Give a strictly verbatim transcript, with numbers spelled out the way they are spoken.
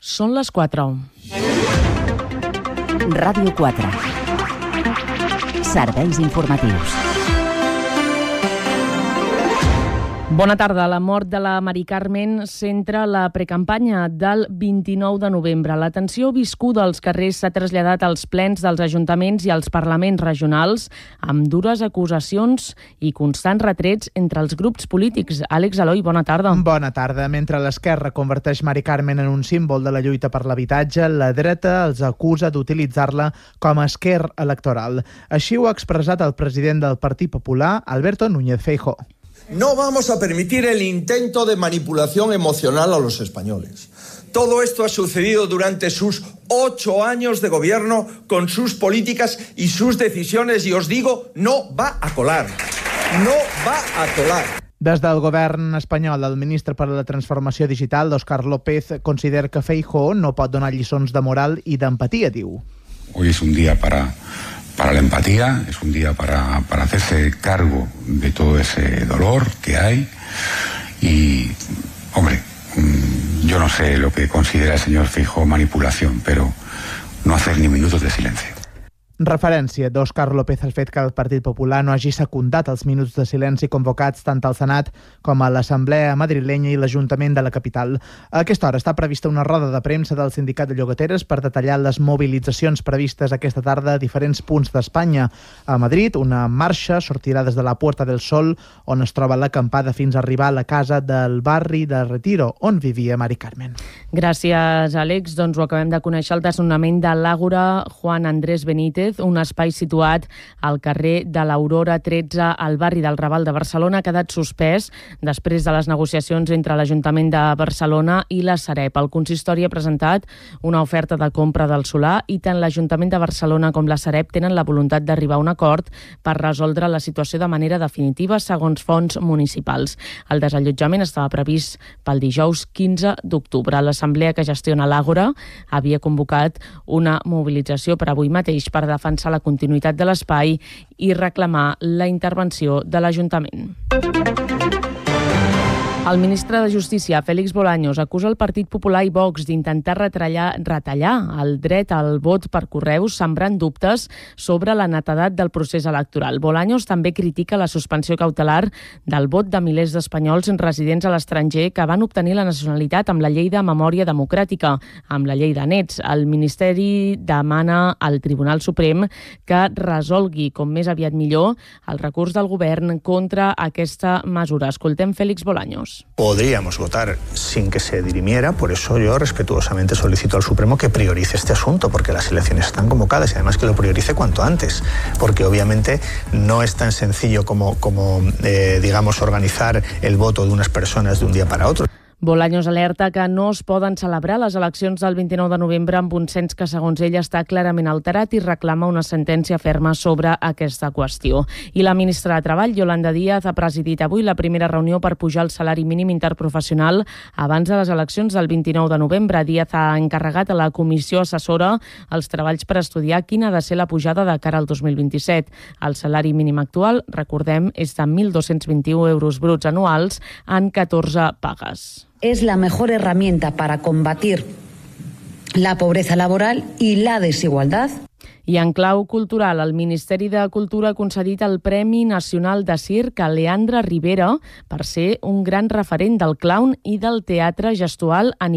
Són les quatre. Ràdio quatre. Serveis informatius. Bona tarda. La mort de la Mari Carmen centra la precampanya del vint-i-nou de novembre. La tensió viscuda als carrers s'ha traslladat als plens dels ajuntaments i als parlaments regionals, amb dures acusacions i constants retrets entre els grups polítics. Àlex Eloi, bona tarda. Bona tarda. Mentre l'esquerra converteix Mari Carmen en un símbol de la lluita per l'habitatge, la dreta els acusa d'utilitzar-la com a esquer electoral. Així ho ha expressat el president del Partit Popular, Alberto Núñez Feijóo. No vamos a permitir el intento de manipulación emocional a los españoles. Todo esto ha sucedido durante sus ocho años de gobierno con sus políticas y sus decisiones y os digo, no va a colar. No va a colar. Des del govern espanyol, el ministre per a la transformació digital, Óscar López, considera que Feijóo no pot donar lliçons de moral i d'empatia, diu. Hoy es un día para... para la empatía, es un día para, para hacerse cargo de todo ese dolor que hay y, hombre, yo no sé lo que considera el señor Feijóo manipulación, pero no hacer ni minutos de silencio. Referència d'Óscar López al fet que el Partit Popular no hagi secundat els minuts de silenci convocats tant al Senat com a l'Assemblea madrilenya i l'Ajuntament de la capital. A aquesta hora està prevista una roda de premsa del Sindicat de Llogateres per detallar les mobilitzacions previstes aquesta tarda a diferents punts d'Espanya. A Madrid, una marxa sortirà des de la Puerta del Sol, on es troba l'acampada, fins a arribar a la casa del barri de Retiro, on vivia Mari Carmen. Gràcies, Àlex. Doncs ho acabem de conèixer, el desnonament de l'Àgora Juan Andrés Benítez, un espai situat al carrer de l'Aurora tretze al barri del Raval de Barcelona, ha quedat suspès després de les negociacions entre l'Ajuntament de Barcelona i la Sareb. El consistori ha presentat una oferta de compra del solar i tant l'Ajuntament de Barcelona com la Sareb tenen la voluntat d'arribar a un acord per resoldre la situació de manera definitiva, segons fonts municipals. El desallotjament estava previst pel dijous quinze d'octubre. L'assemblea que gestiona l'Àgora havia convocat una mobilització per avui mateix per defensar la continuïtat de l'espai i reclamar la intervenció de l'Ajuntament. El ministre de Justícia, Félix Bolaños, acusa el Partit Popular i Vox d'intentar retallar, retallar el dret al vot per correus, sembrant dubtes sobre la netedat del procés electoral. Bolaños també critica la suspensió cautelar del vot de milers d'espanyols residents a l'estranger que van obtenir la nacionalitat amb la llei de memòria democràtica, amb la llei de nets. El Ministeri demana al Tribunal Suprem que resolgui com més aviat millor el recurs del govern contra aquesta mesura. Escoltem Félix Bolaños. Podríamos votar sin que se dirimiera, por eso yo respetuosamente solicito al Supremo que priorice este asunto, porque las elecciones están convocadas y además que lo priorice cuanto antes, porque obviamente no es tan sencillo como, como eh, digamos, organizar el voto de unas personas de un día para otro. Bolaños alerta que no es poden celebrar les eleccions del vint-i-nou de novembre amb un cens que, segons ell, està clarament alterat i reclama una sentència ferma sobre aquesta qüestió. I la ministra de Treball, Yolanda Díaz, ha presidit avui la primera reunió per pujar el salari mínim interprofessional abans de les eleccions del vint-i-nou de novembre. Díaz ha encarregat a la comissió assessora els treballs per estudiar quina ha de ser la pujada de cara al dos mil vint-i-set. El salari mínim actual, recordem, és de mil dos-cents vint-i-u euros bruts anuals en catorze pagues. Es la mejor herramienta para combatir la pobreza laboral y la desigualdad. I en clau cultural, el Ministeri de Cultura ha concedit el Premi Nacional de Circ a Leandre Rivera per ser un gran referent del clown i del teatre gestual a